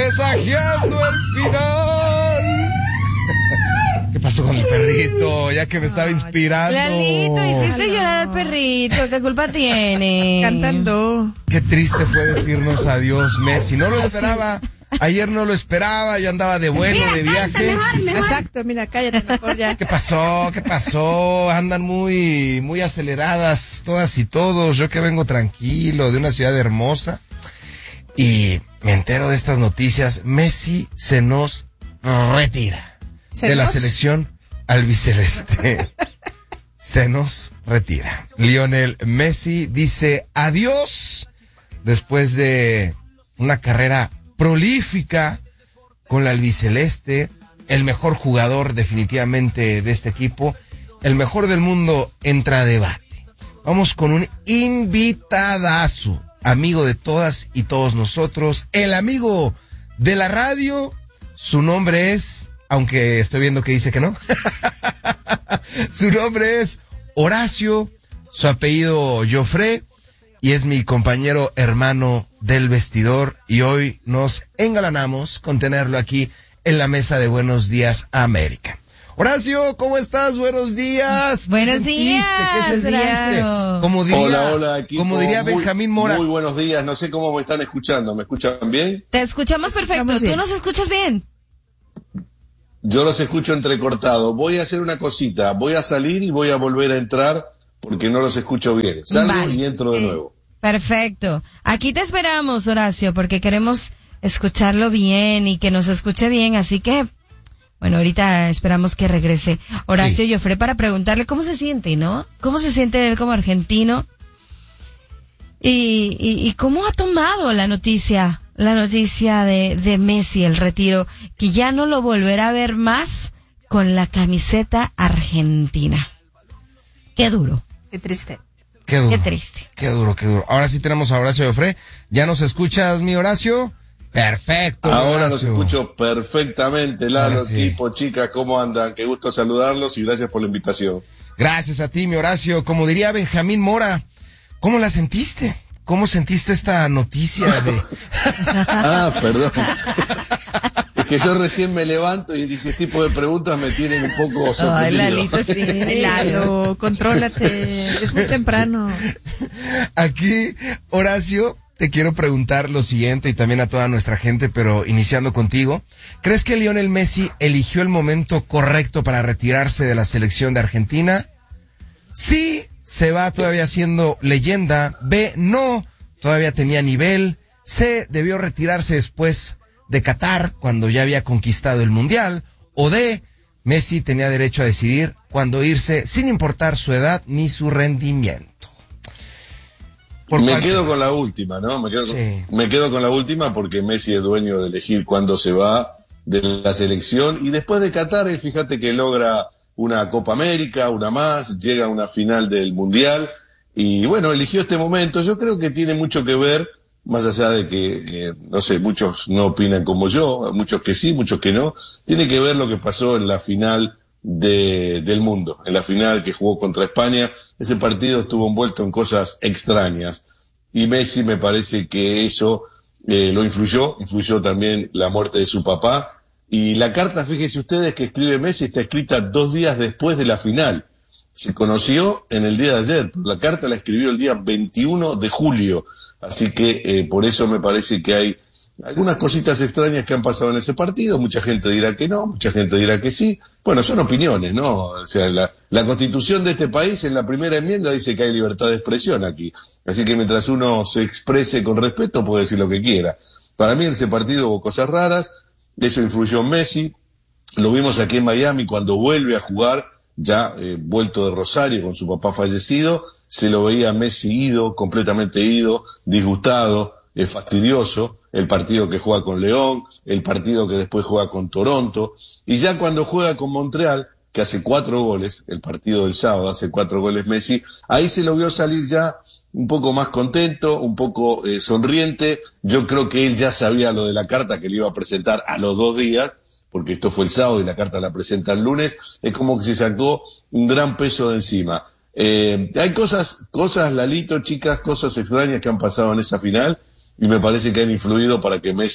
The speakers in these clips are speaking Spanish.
presagiando el final. ¿Qué pasó con el perrito? Ya que me estaba inspirando. Lalito, hiciste llorar al perrito. ¿Qué culpa tiene? Cantando. Qué triste fue decirnos adiós, Messi. No lo esperaba. Ayer no lo esperaba. Yo andaba de vuelo, de viaje. Exacto, mira, cállate mejor ya. ¿Qué pasó? ¿Qué pasó? Andan muy aceleradas todas y todos. Yo que vengo tranquilo de una ciudad hermosa. Y me entero de estas noticias. Messi se nos retira de la selección albiceleste. Se nos retira. Lionel Messi dice adiós después de una carrera prolífica con la albiceleste, el mejor jugador definitivamente de este equipo, el mejor del mundo entra a debate. Vamos con un invitadazo, amigo de todas y todos nosotros, el amigo de la radio, su nombre es, aunque estoy viendo que dice que no, su nombre es Horacio, su apellido Joffre, y es mi compañero hermano del vestidor, y hoy nos engalanamos con tenerlo aquí en la mesa de Buenos Días América. Horacio, ¿cómo estás? Buenos días. Buenos días. ¿Qué sentiste? Como diría, hola, equipo. Como diría Benjamín Mora. Muy buenos días, no sé cómo me están escuchando, ¿me escuchan bien? Te escuchamos perfecto, ¿tú nos escuchas bien? Yo los escucho entrecortados. Voy a hacer una cosita, voy a salir y voy a volver a entrar porque no los escucho bien. Salgo y entro de nuevo. Perfecto. Aquí te esperamos, Horacio, porque queremos escucharlo bien y que nos escuche bien, así que, bueno, ahorita esperamos que regrese Horacio Joffre para preguntarle cómo se siente, ¿no? ¿Cómo se siente él como argentino? Y cómo ha tomado la noticia de Messi, el retiro, que ya no lo volverá a ver más con la camiseta argentina. Qué duro. Qué triste. Qué duro. Qué triste. Qué duro, qué duro. Ahora sí tenemos a Horacio Joffre. ¿Ya nos escuchas, mi Horacio? Perfecto. Ahora Horacio. los escucho perfectamente, Lalo, Sí. equipo, chicas, ¿cómo andan? Qué gusto saludarlos y gracias por la invitación. Gracias a ti, mi Horacio. Como diría Benjamín Mora, ¿cómo la sentiste? ¿Cómo sentiste esta noticia de...? Perdón. Es que yo recién me levanto y ese tipo de preguntas me tienen un poco sorprendido. Ay, Lalito, sí. Lalo, contrólate. Es muy temprano. Aquí, Horacio, te quiero preguntar lo siguiente y también a toda nuestra gente, pero iniciando contigo. ¿Crees que Lionel Messi eligió el momento correcto para retirarse de la selección de Argentina? Sí, se va todavía siendo leyenda. B, no, todavía tenía nivel. C, debió retirarse después de Qatar, cuando ya había conquistado el Mundial. O D, Messi tenía derecho a decidir cuándo irse, sin importar su edad ni su rendimiento. Me quedo con la última, ¿no? Me quedo con la última porque Messi es dueño de elegir cuándo se va de la selección. Y después de Qatar, fíjate que logra una Copa América, una más, llega a una final del Mundial. Y bueno, eligió este momento. Yo creo que tiene mucho que ver, más allá de que, no sé, muchos no opinan como yo, muchos que sí, muchos que no. Tiene que ver lo que pasó en la final del mundo, en la final que jugó contra España. Ese partido estuvo envuelto en cosas extrañas y Messi me parece que eso lo influyó también la muerte de su papá, y la carta, fíjense ustedes, que escribe Messi está escrita 2 días después de la final. Se conoció en el día de ayer, la carta la escribió el día 21 de julio, así que por eso me parece que hay algunas cositas extrañas que han pasado en ese partido. Mucha gente dirá que no, mucha gente dirá que sí. Bueno, son opiniones, ¿no? O sea, la Constitución de este país, en la primera enmienda, dice que hay libertad de expresión aquí. Así que mientras uno se exprese con respeto, puede decir lo que quiera. Para mí en ese partido hubo cosas raras, eso influyó en Messi. Lo vimos aquí en Miami cuando vuelve a jugar, ya vuelto de Rosario con su papá fallecido. Se lo veía a Messi ido, completamente ido, disgustado, fastidioso. El partido que juega con León, el partido que después juega con Toronto, y ya cuando juega con Montreal, que hace 4 goles, el partido del sábado hace 4 goles Messi, ahí se lo vio salir ya un poco más contento, un poco sonriente. Yo creo que él ya sabía lo de la carta que le iba a presentar a los 2 días, porque esto fue el sábado y la carta la presenta el lunes. Es como que se sacó un gran peso de encima. Hay cosas, Lalito, chicas, cosas extrañas que han pasado en esa final, y me parece que han influido para que Messi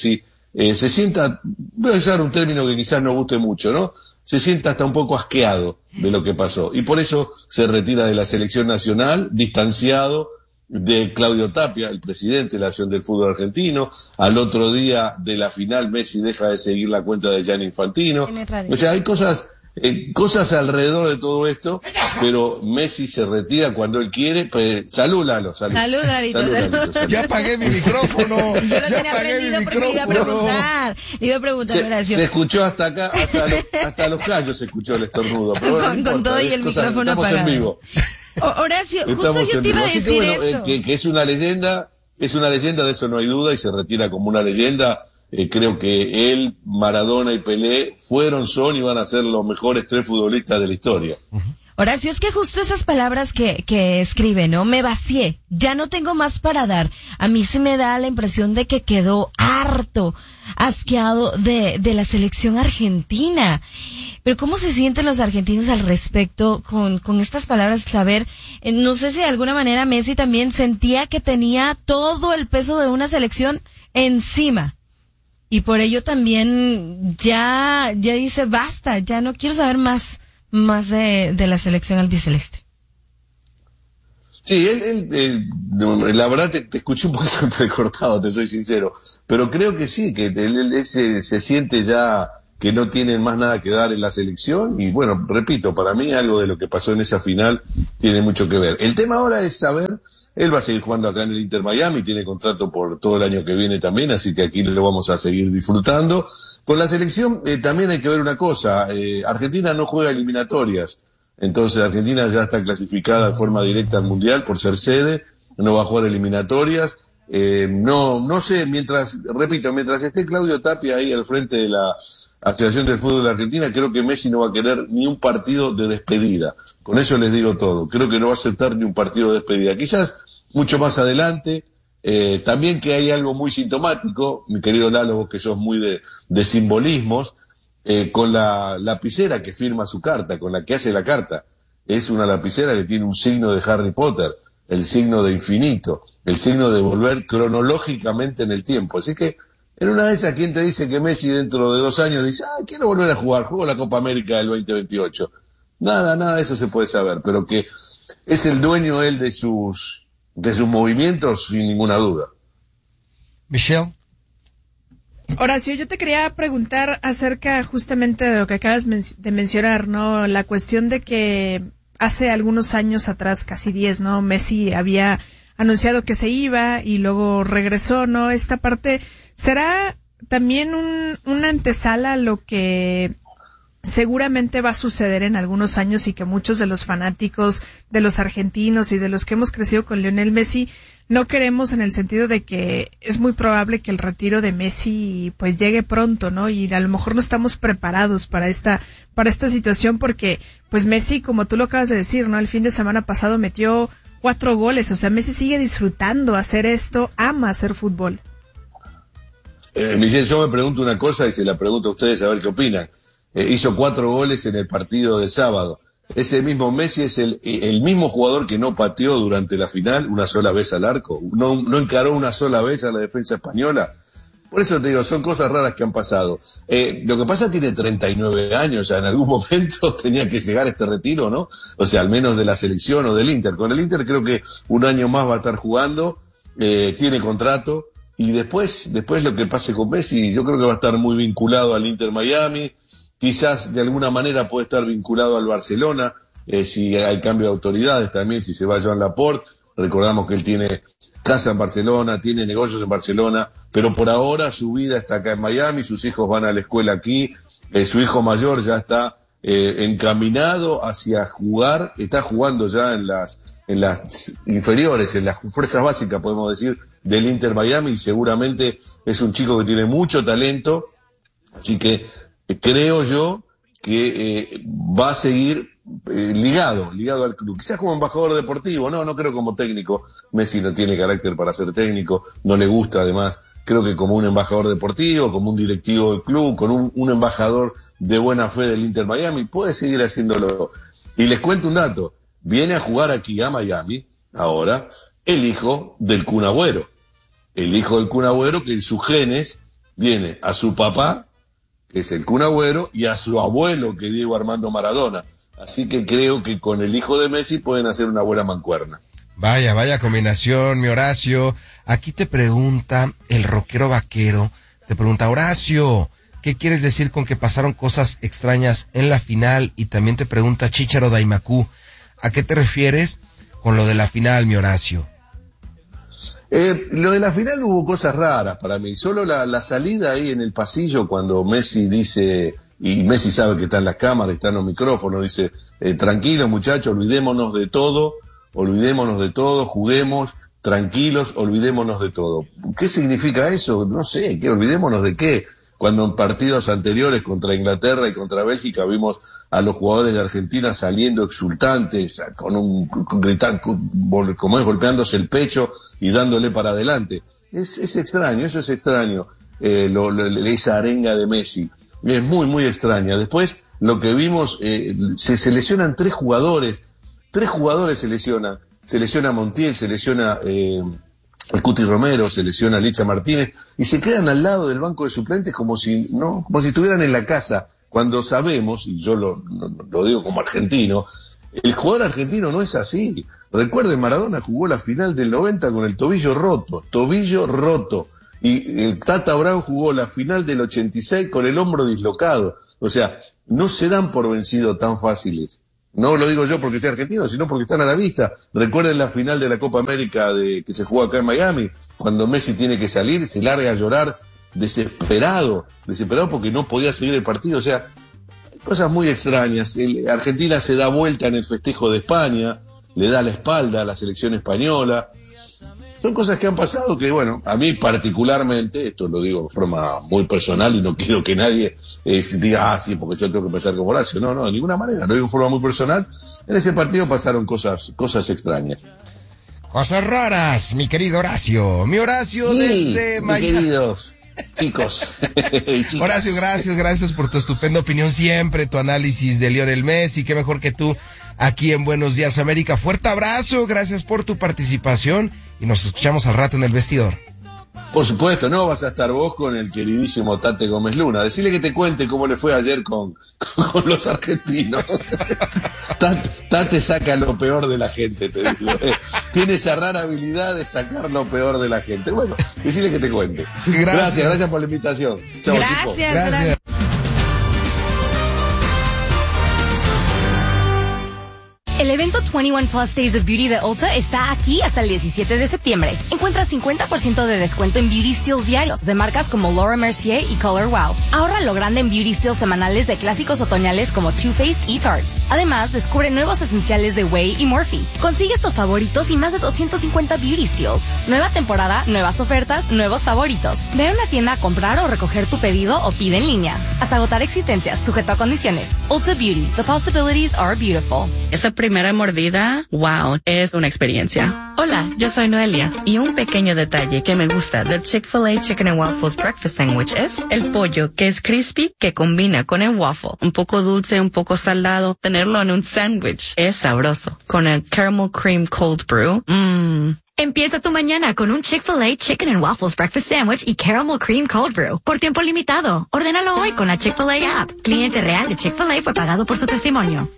se sienta, voy a usar un término que quizás no guste mucho, ¿no? Se sienta hasta un poco asqueado de lo que pasó. Y por eso se retira de la selección nacional, distanciado de Claudio Tapia, el presidente de la Asociación del Fútbol Argentino. Al otro día de la final, Messi deja de seguir la cuenta de Gianni Infantino. O sea, hay cosas alrededor de todo esto, pero Messi se retira cuando él quiere. Pues, salud, Lalo, salud. Salud, Lalito, salud. Ya apagué mi micrófono. Yo lo tenía prendido porque le iba a preguntar, Horacio. Se escuchó hasta acá, hasta los callos se escuchó el estornudo. Pero bueno, con no importa, todo y el micrófono estamos apagado. En vivo. Horacio, justo yo te iba a decir eso. Que es una leyenda, de eso no hay duda, y se retira como una leyenda. Creo que él, Maradona y Pelé son y van a ser los mejores 3 futbolistas de la historia. Horacio, es que justo esas palabras que escribe, ¿no? Me vacié, ya no tengo más para dar. A mí se me da la impresión de que quedó harto, asqueado de la selección argentina. Pero ¿cómo se sienten los argentinos al respecto con estas palabras? Saber, no sé si de alguna manera Messi también sentía que tenía todo el peso de una selección encima. Y por ello también ya dice basta, ya no quiero saber más de la selección albiceleste. Sí, él la verdad te escuché un poquito entrecortado, te soy sincero, pero creo que sí, que él se siente ya que no tienen más nada que dar en la selección, y bueno, repito, para mí algo de lo que pasó en esa final tiene mucho que ver. El tema ahora es saber, él va a seguir jugando acá en el Inter Miami, tiene contrato por todo el año que viene también, así que aquí lo vamos a seguir disfrutando. Con la selección también hay que ver una cosa, Argentina no juega eliminatorias, entonces Argentina ya está clasificada de forma directa al Mundial por ser sede, no va a jugar eliminatorias. No sé, mientras esté Claudio Tapia ahí al frente de la Asociación del Fútbol de Argentina, creo que Messi no va a querer ni un partido de despedida. Con eso les digo todo. Creo que no va a aceptar ni un partido de despedida. Quizás mucho más adelante, también que hay algo muy sintomático, mi querido Lalo, vos que sos muy de simbolismos, con la lapicera que firma su carta, con la que hace la carta. Es una lapicera que tiene un signo de Harry Potter, el signo de infinito, el signo de volver cronológicamente en el tiempo. Así que, en una de esas, ¿quién te dice que Messi dentro de 2 años dice, quiero volver a jugar, juego la Copa América del 2028? Nada de eso se puede saber, pero que es el dueño él de sus movimientos, sin ninguna duda. Michelle. Horacio, yo te quería preguntar acerca justamente de lo que acabas de mencionar, ¿no? La cuestión de que hace algunos años atrás, casi 10, ¿no? Messi había anunciado que se iba y luego regresó, ¿no? Esta parte, ¿será también una antesala a lo que seguramente va a suceder en algunos años y que muchos de los fanáticos de los argentinos y de los que hemos crecido con Lionel Messi no queremos, en el sentido de que es muy probable que el retiro de Messi pues llegue pronto, ¿no? Y a lo mejor no estamos preparados para esta situación, porque pues Messi, como tú lo acabas de decir, ¿no? El fin de semana pasado metió 4 goles, o sea, Messi sigue disfrutando hacer esto, ama hacer fútbol. Michelle, yo me pregunto una cosa y se la pregunto a ustedes a ver qué opinan. Hizo 4 goles en el partido del sábado. Ese mismo Messi es el mismo jugador que no pateó durante la final una sola vez al arco, no encaró una sola vez a la defensa española. Por eso te digo, son cosas raras que han pasado. Lo que pasa es que tiene 39 años, ya en algún momento tenía que llegar este retiro, ¿no? O sea, al menos de la selección o del Inter. Con el Inter creo que un año más va a estar jugando, tiene contrato, y después lo que pase con Messi, yo creo que va a estar muy vinculado al Inter Miami. Quizás de alguna manera puede estar vinculado al Barcelona, si hay cambio de autoridades también, si se va Joan Laporte. Recordamos que él tiene casa en Barcelona, tiene negocios en Barcelona, pero por ahora su vida está acá en Miami, sus hijos van a la escuela aquí, su hijo mayor ya está encaminado hacia jugar, está jugando ya en las inferiores, en las fuerzas básicas, podemos decir, del Inter Miami, y seguramente es un chico que tiene mucho talento, así que creo yo que va a seguir ligado al club, quizás como embajador deportivo, no creo como técnico. Messi no tiene carácter para ser técnico, no le gusta, además. Creo que como un embajador deportivo, como un directivo del club, con un embajador de buena fe del Inter Miami, puede seguir haciéndolo. Y les cuento un dato, viene a jugar aquí a Miami ahora el hijo del Kun Agüero, que en sus genes tiene a su papá, que es el Kun Agüero, y a su abuelo, que es Diego Armando Maradona. Así que creo que con el hijo de Messi pueden hacer una buena mancuerna. Vaya combinación, mi Horacio. Aquí te pregunta el rockero vaquero, te pregunta, Horacio, ¿qué quieres decir con que pasaron cosas extrañas en la final? Y también te pregunta Chícharo Daimacú, ¿a qué te refieres con lo de la final, mi Horacio? Lo de la final hubo cosas raras para mí. Solo la salida ahí en el pasillo cuando Messi dice, y Messi sabe que está en las cámaras, está en los micrófonos, dice, tranquilos muchachos, olvidémonos de todo, juguemos, tranquilos, olvidémonos de todo. ¿Qué significa eso? No sé, ¿qué? ¿Olvidémonos de qué? Cuando en partidos anteriores contra Inglaterra y contra Bélgica vimos a los jugadores de Argentina saliendo exultantes, gritando, como es, golpeándose el pecho y dándole para adelante. Es extraño, eso es extraño, esa arenga de Messi. Es muy extraña. Después, lo que vimos, se lesionan tres jugadores se lesionan. Se lesiona Montiel, se lesiona el Cuti Romero, se lesiona Licha Martínez, y se quedan al lado del banco de suplentes como si estuvieran en la casa, cuando sabemos, y yo lo digo como argentino, el jugador argentino no es así. Recuerden, Maradona jugó la final del 90 con el tobillo roto, y el Tata Brown jugó la final del 86 con el hombro dislocado. O sea, no se dan por vencido tan fáciles. No lo digo yo porque sea argentino, sino porque están a la vista. Recuerden la final de la Copa América que se jugó acá en Miami, cuando Messi tiene que salir, se larga a llorar desesperado porque no podía seguir el partido. O sea, cosas muy extrañas. Argentina se da vuelta en el festejo de España, le da la espalda a la selección española. Son cosas que han pasado que, bueno, a mí particularmente, esto lo digo de forma muy personal y no quiero que nadie diga, sí, porque yo tengo que pensar como Horacio. No, de ninguna manera, lo digo de forma muy personal. En ese partido pasaron cosas extrañas. Cosas raras, mi querido Horacio. Mi Horacio sí, desde Miami. Queridos chicos. Horacio, gracias por tu estupenda opinión siempre, tu análisis de Lionel Messi, qué mejor que tú aquí en Buenos Días América. Fuerte abrazo, gracias por tu participación y nos escuchamos al rato en el vestidor. Por supuesto, no vas a estar vos con el queridísimo Tate Gómez Luna. Decirle que te cuente cómo le fue ayer con los argentinos. Tate saca lo peor de la gente, te digo. Tiene esa rara habilidad de sacar lo peor de la gente. Bueno, decirle que te cuente. Gracias por la invitación. Chau, gracias. El evento 21 Plus Days of Beauty de Ulta está aquí hasta el 17 de septiembre. Encuentra 50% de descuento en Beauty Steals diarios de marcas como Laura Mercier y Color Wow. Ahorra lo grande en Beauty Steals semanales de clásicos otoñales como Too Faced y Tarte. Además, descubre nuevos esenciales de Way y Morphe. Consigue estos favoritos y más de 250 Beauty Steals. Nueva temporada, nuevas ofertas, nuevos favoritos. Ve a una tienda a comprar o recoger tu pedido o pide en línea. Hasta agotar existencias, sujeto a condiciones. Ulta Beauty. The possibilities are beautiful. Esa primera mordida, wow, es una experiencia. Hola, yo soy Noelia y un pequeño detalle que me gusta del Chick-fil-A Chicken and Waffles Breakfast Sandwich es el pollo, que es crispy, que combina con el waffle. Un poco dulce, un poco salado. Tenerlo en un sándwich es sabroso. Con el Caramel Cream Cold Brew, Empieza tu mañana con un Chick-fil-A Chicken and Waffles Breakfast Sandwich y Caramel Cream Cold Brew. Por tiempo limitado. Ordénalo hoy con la Chick-fil-A app. Cliente real de Chick-fil-A fue pagado por su testimonio.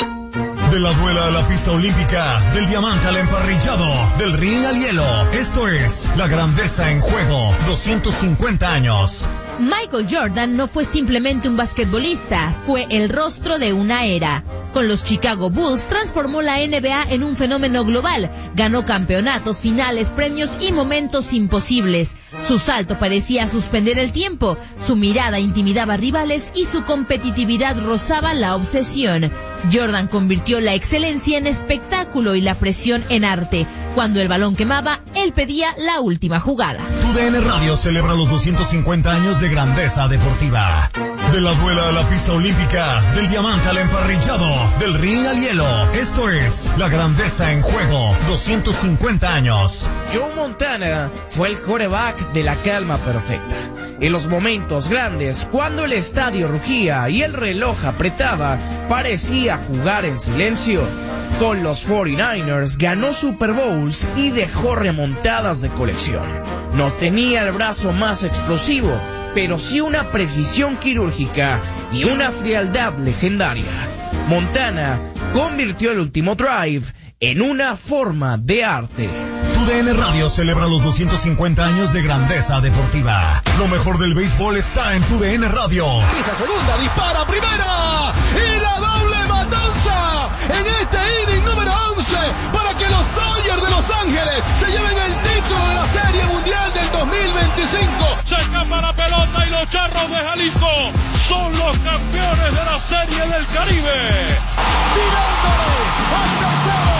De la duela a la pista olímpica, del diamante al emparrillado, del ring al hielo. Esto es La Grandeza en Juego, 250 años. Michael Jordan no fue simplemente un basquetbolista, fue el rostro de una era. Con los Chicago Bulls transformó la NBA en un fenómeno global, ganó campeonatos, finales, premios y momentos imposibles. Su salto parecía suspender el tiempo, su mirada intimidaba rivales y su competitividad rozaba la obsesión. Jordan convirtió la excelencia en espectáculo y la presión en arte. Cuando el balón quemaba, él pedía la última jugada. TUDN Radio celebra los 250 años de grandeza deportiva. De la duela a la pista olímpica, del diamante al emparrillado, del ring al hielo. Esto es La Grandeza en Juego, 250 años. Joe Montana fue el quarterback de la calma perfecta. En los momentos grandes, cuando el estadio rugía y el reloj apretaba, parecía jugar en silencio. Con los 49ers ganó Super Bowls y dejó remontadas de colección. No tenía el brazo más explosivo, pero sí una precisión quirúrgica y una frialdad legendaria. Montana convirtió el último drive en una forma de arte. TUDN Radio celebra los 250 años de grandeza deportiva. Lo mejor del béisbol está en TUDN Radio. Esa segunda, dispara primera y la doble matanza en este inning número 11 para que los Dodgers de Los Ángeles se lleven el título de la Serie Mundial del 2025. Se escapa la pelota y los Charros de Jalisco son los campeones de la Serie del Caribe. Tirándolo al tercero.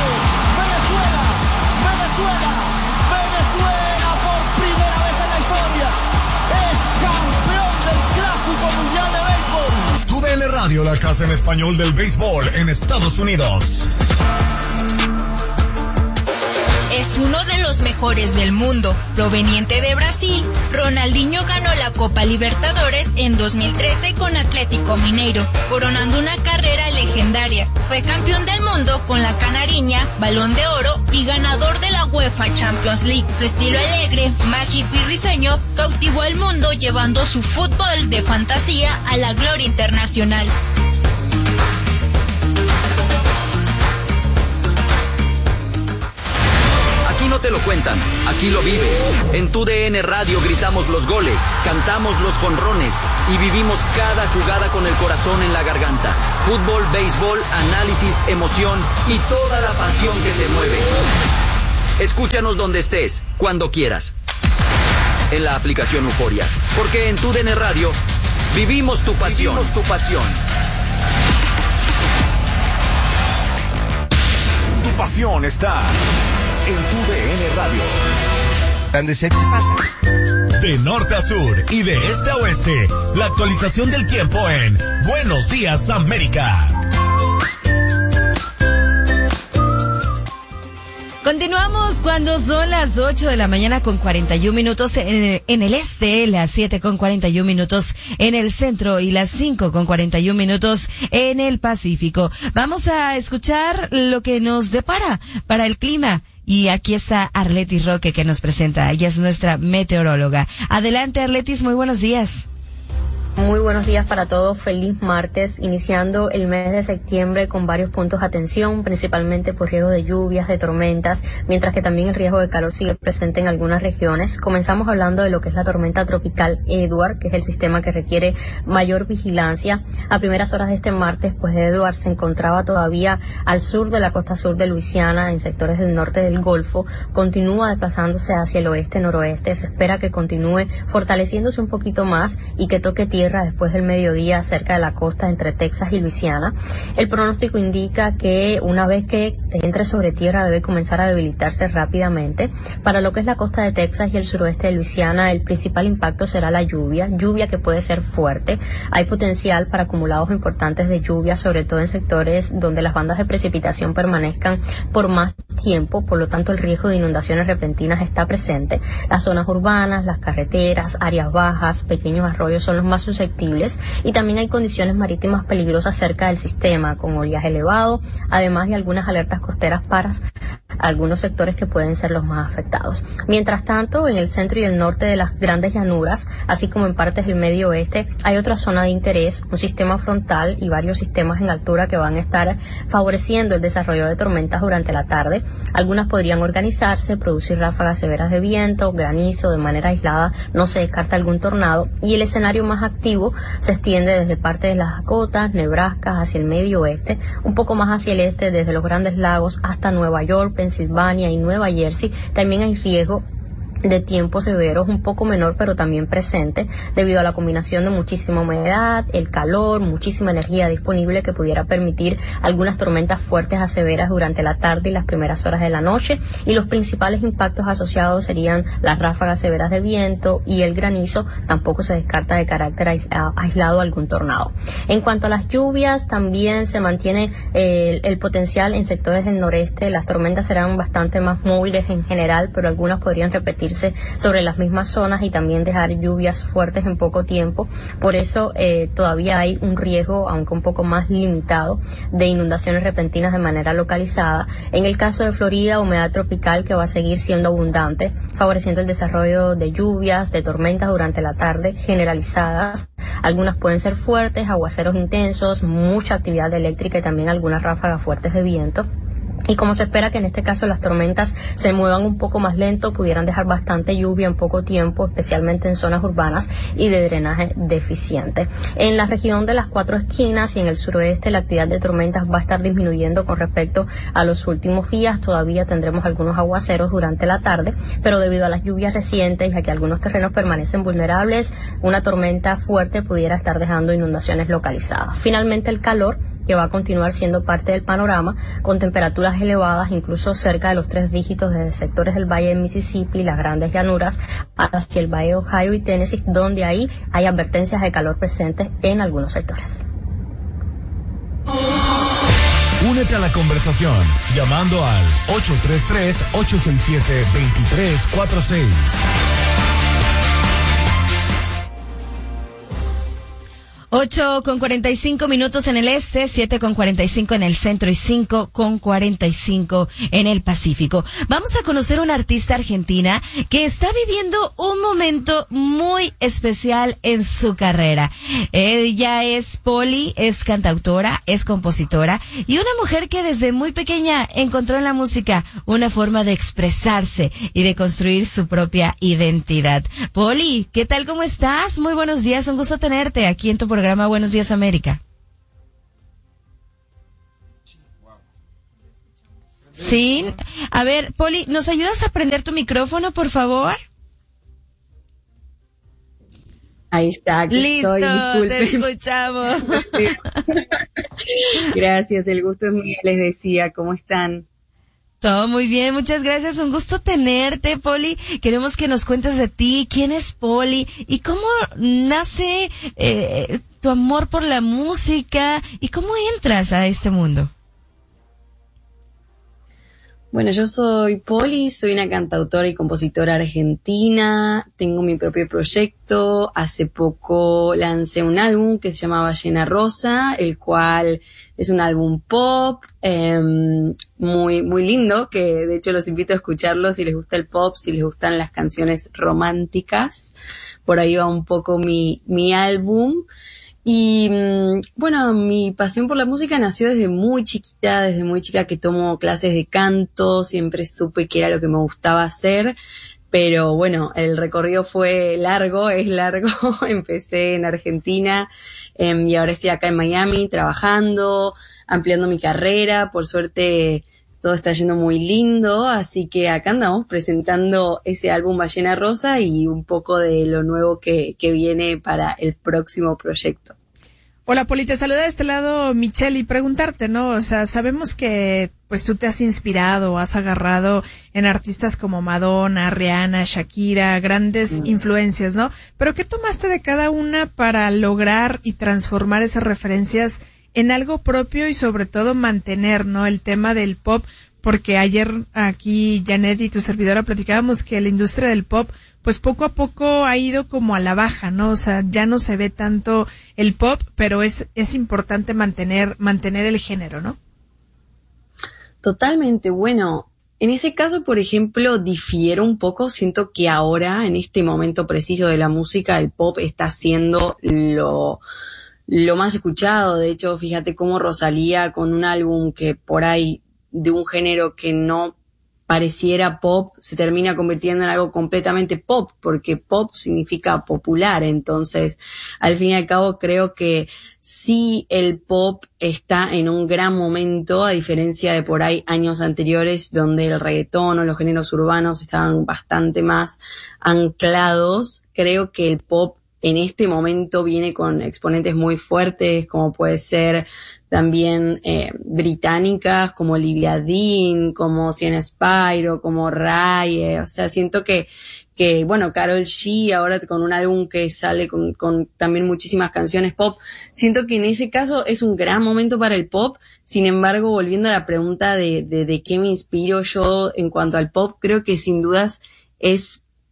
Venezuela por primera vez en la historia es campeón del Clásico Mundial de Béisbol. TUDN Radio, la casa en español del béisbol en Estados Unidos. Es uno de los mejores del mundo. Proveniente de Brasil, Ronaldinho ganó la Copa Libertadores en 2013 con Atlético Mineiro, coronando una carrera legendaria. Fue campeón del mundo con la Canariña, Balón de Oro y ganador de la UEFA Champions League. Su estilo alegre, mágico y risueño cautivó al mundo, llevando su fútbol de fantasía a la gloria internacional. Aquí no te lo cuentan, aquí lo vives. En TUDN Radio gritamos los goles, cantamos los jonrones y vivimos cada jugada con el corazón en la garganta. Fútbol, béisbol, análisis, emoción y toda la pasión que te mueve. Escúchanos donde estés, cuando quieras. En la aplicación Euforia, porque en TUDN Radio vivimos tu pasión. Vivimos tu pasión. Tu pasión está en TUDN Radio. Grandes éxitos. De norte a sur y de este a oeste, la actualización del tiempo en Buenos Días América. Continuamos cuando son las 8 de la mañana con 41 minutos en el este, las 7 con 41 minutos en el centro y las 5 con 41 minutos en el Pacífico. Vamos a escuchar lo que nos depara para el clima. Y aquí está Arletis Roque que nos presenta. Ella es nuestra meteoróloga. Adelante, Arletis, muy buenos días. Muy buenos días para todos, feliz martes, iniciando el mes de septiembre con varios puntos de atención, principalmente por riesgo de lluvias, de tormentas, mientras que también el riesgo de calor sigue presente en algunas regiones. Comenzamos hablando de lo que es la tormenta tropical Edward, que es el sistema que requiere mayor vigilancia. A primeras horas de este martes, pues Edward se encontraba todavía al sur de la costa sur de Luisiana, en sectores del norte del Golfo, continúa desplazándose hacia el oeste-noroeste, se espera que continúe fortaleciéndose un poquito más y que toque tierra después del mediodía cerca de la costa entre Texas y Luisiana. El pronóstico indica que una vez que entre sobre tierra debe comenzar a debilitarse rápidamente. Para lo que es la costa de Texas y el suroeste de Luisiana, el principal impacto será la lluvia que puede ser fuerte. Hay potencial para acumulados importantes de lluvia, sobre todo en sectores donde las bandas de precipitación permanezcan por más tiempo, por lo tanto el riesgo de inundaciones repentinas está presente. Las zonas urbanas, las carreteras, áreas bajas, pequeños arroyos son los más susceptibles, y también hay condiciones marítimas peligrosas cerca del sistema, con oleaje elevado, además de algunas alertas costeras para algunos sectores que pueden ser los más afectados. Mientras tanto, en el centro y el norte de las grandes llanuras, así como en partes del medio oeste, hay otra zona de interés, un sistema frontal y varios sistemas en altura que van a estar favoreciendo el desarrollo de tormentas durante la tarde. Algunas podrían organizarse, producir ráfagas severas de viento, granizo de manera aislada, no se descarta algún tornado, y el escenario más activo se extiende desde parte de las Dakotas, Nebraska, hacia el medio oeste, un poco más hacia el este, desde los Grandes Lagos hasta Nueva York, Pensilvania y Nueva Jersey. También hay riesgo de tiempos severos, un poco menor pero también presente, debido a la combinación de muchísima humedad, el calor, muchísima energía disponible que pudiera permitir algunas tormentas fuertes a severas durante la tarde y las primeras horas de la noche, y los principales impactos asociados serían las ráfagas severas de viento y el granizo. Tampoco se descarta de carácter aislado algún tornado. En cuanto a las lluvias, también se mantiene el potencial en sectores del noreste. Las tormentas serán bastante más móviles en general, pero algunas podrían repetirse expandirse sobre las mismas zonas y también dejar lluvias fuertes en poco tiempo. Por eso todavía hay un riesgo, aunque un poco más limitado, de inundaciones repentinas de manera localizada. En el caso de Florida, humedad tropical que va a seguir siendo abundante, favoreciendo el desarrollo de lluvias, de tormentas durante la tarde generalizadas. Algunas pueden ser fuertes, aguaceros intensos, mucha actividad eléctrica y también algunas ráfagas fuertes de viento. Y como se espera que en este caso las tormentas se muevan un poco más lento, pudieran dejar bastante lluvia en poco tiempo, especialmente en zonas urbanas y de drenaje deficiente. En la región de las Cuatro Esquinas y en el suroeste la actividad de tormentas va a estar disminuyendo con respecto a los últimos días. Todavía tendremos algunos aguaceros durante la tarde, pero debido a las lluvias recientes y a que algunos terrenos permanecen vulnerables, una tormenta fuerte pudiera estar dejando inundaciones localizadas. Finalmente el calor, que va a continuar siendo parte del panorama, con temperaturas elevadas, incluso cerca de los 3 dígitos desde sectores del Valle de Mississippi, las grandes llanuras, hacia el Valle de Ohio y Tennessee, donde ahí hay advertencias de calor presentes en algunos sectores. Únete a la conversación llamando al 833-867-2346. 8:45 en el este, 7:45 en el centro y 5:45 en el Pacífico. Vamos a conocer a una artista argentina que está viviendo un momento muy especial en su carrera. Ella es Poli, es cantautora, es compositora y una mujer que desde muy pequeña encontró en la música una forma de expresarse y de construir su propia identidad. Poli, ¿qué tal? ¿Cómo estás? Muy buenos días, un gusto tenerte aquí en tu programa Buenos Días América. Sí, a ver, Poli, ¿nos ayudas a prender tu micrófono, por favor? Ahí está, aquí listo, estoy, te escuchamos. Gracias, el gusto es mío, les decía, ¿cómo están? Todo muy bien, muchas gracias, un gusto tenerte, Poli. Queremos que nos cuentes de ti, quién es Poli y cómo nace tu amor por la música y cómo entras a este mundo. Bueno, yo soy Poli, soy una cantautora y compositora argentina, tengo mi propio proyecto, hace poco lancé un álbum que se llama Ballena Rosa, el cual es un álbum pop, muy, muy lindo, que de hecho los invito a escucharlo si les gusta el pop, si les gustan las canciones románticas, por ahí va un poco mi álbum. Y bueno, mi pasión por la música nació desde muy chiquita, desde muy chica que tomo clases de canto, siempre supe que era lo que me gustaba hacer, pero bueno, el recorrido fue largo, es largo, empecé en Argentina y ahora estoy acá en Miami trabajando, ampliando mi carrera, por suerte todo está yendo muy lindo, así que acá andamos presentando ese álbum Ballena Rosa y un poco de lo nuevo que viene para el próximo proyecto. Hola, Poli, te saluda de este lado Michelle y preguntarte, ¿no? O sea, sabemos que pues tú te has inspirado, has agarrado en artistas como Madonna, Rihanna, Shakira, grandes influencias, ¿no? Pero ¿qué tomaste de cada una para lograr y transformar esas referencias en algo propio y sobre todo mantener, ¿no? El tema del pop, porque ayer aquí Janet y tu servidora platicábamos que la industria del pop pues poco a poco ha ido como a la baja, ¿no? O sea, ya no se ve tanto el pop, pero es importante mantener el género, ¿no? Totalmente, bueno, en ese caso, por ejemplo, difiero un poco, siento que ahora, en este momento preciso de la música, el pop está siendo lo más escuchado. De hecho, fíjate cómo Rosalía con un álbum que por ahí de un género que no pareciera pop, se termina convirtiendo en algo completamente pop, porque pop significa popular. Entonces, al fin y al cabo, creo que sí el pop está en un gran momento, a diferencia de por ahí años anteriores, donde el reggaetón o los géneros urbanos estaban bastante más anclados. Creo que el pop en este momento viene con exponentes muy fuertes, como puede ser también británicas, como Olivia Dean, como Sienna Spyro, como Raye. O sea, siento que bueno, Karol G ahora con un álbum que sale con también muchísimas canciones pop. Siento que en ese caso es un gran momento para el pop. Sin embargo, volviendo a la pregunta de qué me inspiro yo en cuanto al pop, creo que sin dudas es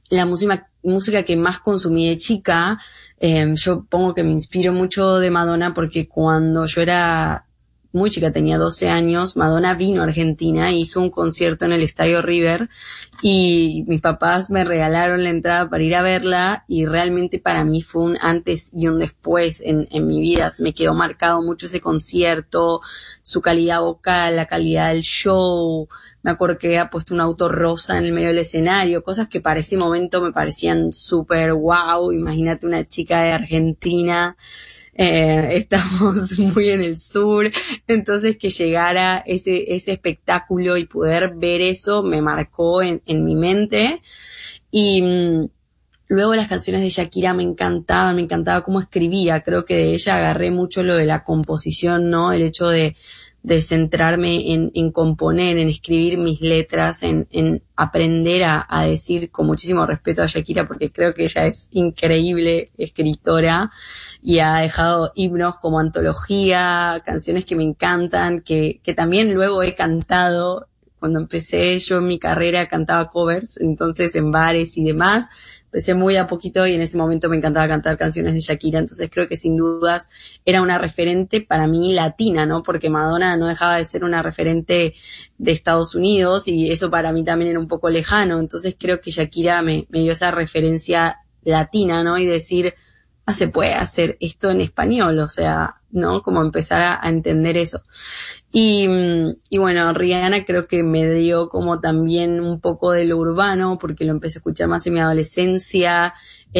la música que más consumí de chica. Yo pongo que me inspiro mucho de Madonna porque cuando yo era muy chica, tenía 12 años, Madonna vino a Argentina, hizo un concierto en el Estadio River y mis papás me regalaron la entrada para ir a verla y realmente para mí fue un antes y un después en mi vida. Me quedó marcado mucho ese concierto, su calidad vocal, la calidad del show. Me acuerdo que había puesto un auto rosa en el medio del escenario, cosas que para ese momento me parecían súper wow. Imagínate una chica de Argentina. Estamos muy en el sur, entonces que llegara ese espectáculo y poder ver eso me marcó en mi mente. Y luego las canciones de Shakira me encantaba cómo escribía. Creo que de ella agarré mucho lo de la composición, ¿no? El hecho de centrarme en componer, en escribir mis letras, en aprender a decir con muchísimo respeto a Shakira, porque creo que ella es increíble escritora y ha dejado himnos como antología, canciones que me encantan, que también luego he cantado. Cuando empecé yo en mi carrera cantaba covers, entonces en bares y demás. Empecé muy a poquito y en ese momento me encantaba cantar canciones de Shakira, entonces creo que sin dudas era una referente para mí latina, ¿no? Porque Madonna no dejaba de ser una referente de Estados Unidos y eso para mí también era un poco lejano, entonces creo que Shakira me dio esa referencia latina, ¿no? Y decir, se puede hacer esto en español, o sea, ¿no? Como empezar a entender eso. Y bueno, Rihanna creo que me dio como también un poco de lo urbano, porque lo empecé a escuchar más en mi adolescencia,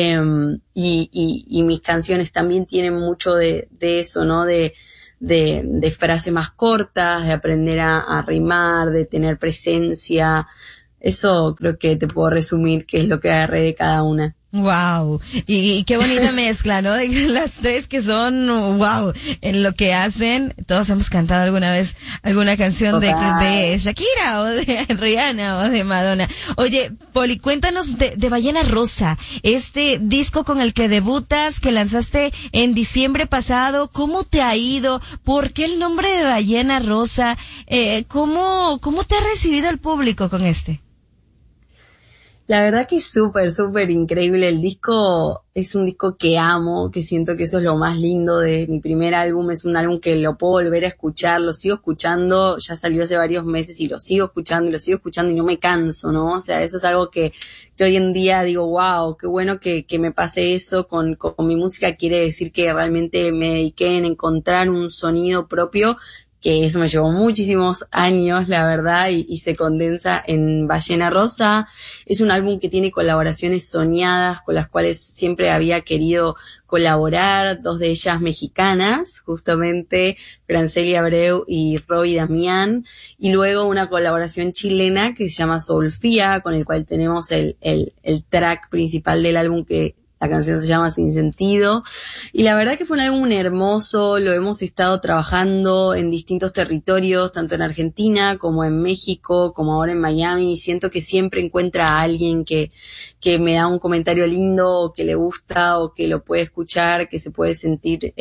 y mis canciones también tienen mucho de eso, ¿no? De frases más cortas, de aprender a rimar, de tener presencia. Eso creo que te puedo resumir qué es lo que agarré de cada una. Wow, y qué bonita mezcla, ¿no? De las tres que son wow en lo que hacen. Todos hemos cantado alguna vez alguna canción de Shakira o de Rihanna o de Madonna. Oye, Poli, cuéntanos de Ballena Rosa, este disco con el que debutas, que lanzaste en diciembre pasado. ¿Cómo te ha ido? ¿Por qué el nombre de Ballena Rosa? ¿Cómo te ha recibido el público con este? La verdad que es súper increíble. El disco es un disco que amo, que siento que eso es lo más lindo de mi primer álbum. Es un álbum que lo puedo volver a escuchar, lo sigo escuchando, ya salió hace varios meses y lo sigo escuchando y no me canso, ¿no? O sea, eso es algo que hoy en día digo, wow, qué bueno que me pase eso con mi música. Quiere decir que realmente me dediqué en encontrar un sonido propio, que eso me llevó muchísimos años, la verdad, y se condensa en Ballena Rosa. Es un álbum que tiene colaboraciones soñadas con las cuales siempre había querido colaborar, 2 de ellas mexicanas, justamente Franceli Abreu y Robbie Damián, y luego una colaboración chilena que se llama Soulfía, con el cual tenemos el track principal del álbum, que la canción se llama Sin Sentido, y la verdad que fue un álbum hermoso. Lo hemos estado trabajando en distintos territorios, tanto en Argentina como en México, como ahora en Miami, y siento que siempre encuentra a alguien que me da un comentario lindo, o que le gusta, o que lo puede escuchar, que se puede sentir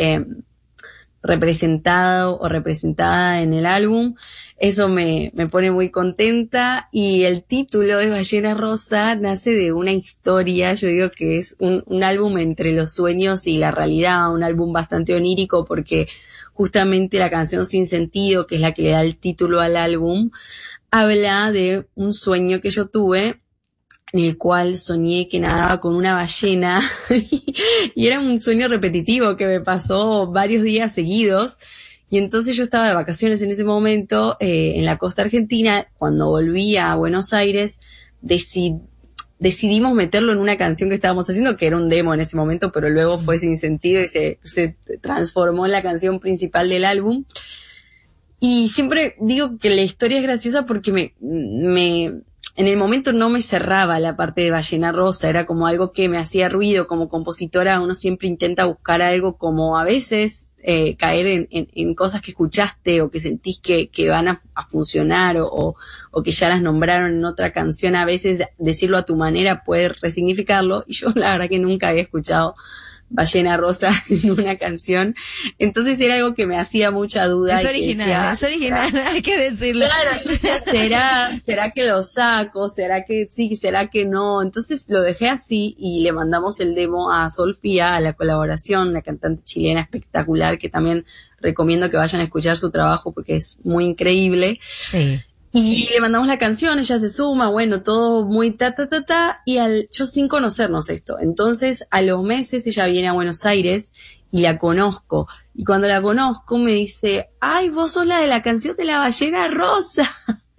representado o representada en el álbum. Eso me pone muy contenta, y el título de Ballena Rosa nace de una historia. Yo digo que es un álbum entre los sueños y la realidad, un álbum bastante onírico, porque justamente la canción Sin Sentido, que es la que le da el título al álbum, habla de un sueño que yo tuve, en el cual soñé que nadaba con una ballena y era un sueño repetitivo que me pasó varios días seguidos. Y entonces yo estaba de vacaciones en ese momento en la costa argentina. Cuando volví a Buenos Aires decidimos meterlo en una canción que estábamos haciendo, que era un demo en ese momento, pero luego fue Sin Sentido y se transformó en la canción principal del álbum. Y siempre digo que la historia es graciosa porque en el momento no me cerraba la parte de Ballena Rosa, era como algo que me hacía ruido. Como compositora uno siempre intenta buscar algo, como a veces caer en cosas que escuchaste o que sentís que van a funcionar o que ya las nombraron en otra canción. A veces decirlo a tu manera puede resignificarlo, y yo la verdad que nunca había escuchado Ballena Rosa en una canción. Entonces era algo que me hacía mucha duda. Es original, hay que decirlo. Claro, yo decía, ¿será que lo saco? ¿Será que sí? ¿Será que no? Entonces lo dejé así y le mandamos el demo a Solfía, a la colaboración, la cantante chilena espectacular, que también recomiendo que vayan a escuchar su trabajo porque es muy increíble. Sí. Y le mandamos la canción, ella se suma, bueno, todo muy y yo sin conocernos esto. Entonces, a los meses ella viene a Buenos Aires y la conozco. Y cuando la conozco me dice, ay, vos sos la de la canción de la Ballena Rosa.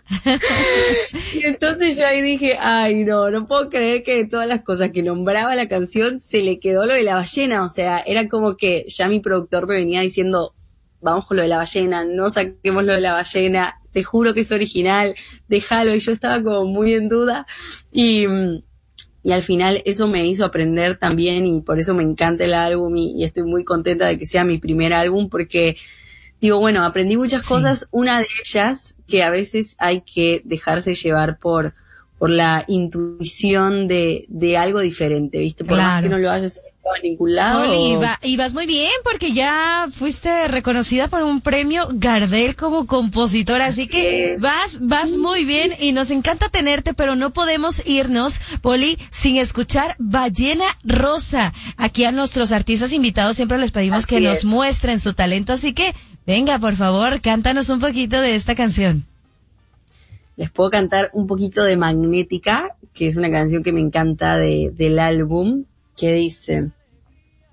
Y entonces yo ahí dije, ay, no puedo creer que de todas las cosas que nombraba la canción se le quedó lo de la ballena. O sea, era como que ya mi productor me venía diciendo, vamos con lo de la ballena, no saquemos lo de la ballena, te juro que es original, déjalo. Y yo estaba como muy en duda y al final eso me hizo aprender también, y por eso me encanta el álbum y estoy muy contenta de que sea mi primer álbum, porque digo, bueno, aprendí muchas cosas, una de ellas que a veces hay que dejarse llevar por la intuición de algo diferente, ¿viste? Por más que no lo hayas en ningún lado. Oli, y vas muy bien porque ya fuiste reconocida por un premio Gardel como compositora, así que vas muy bien y nos encanta tenerte, pero no podemos irnos, Poli, sin escuchar Ballena Rosa. Aquí a nuestros artistas invitados siempre les pedimos que nos muestren su talento, así que venga, por favor, cántanos un poquito de esta canción. Les puedo cantar un poquito de Magnética, que es una canción que me encanta del álbum, que dice: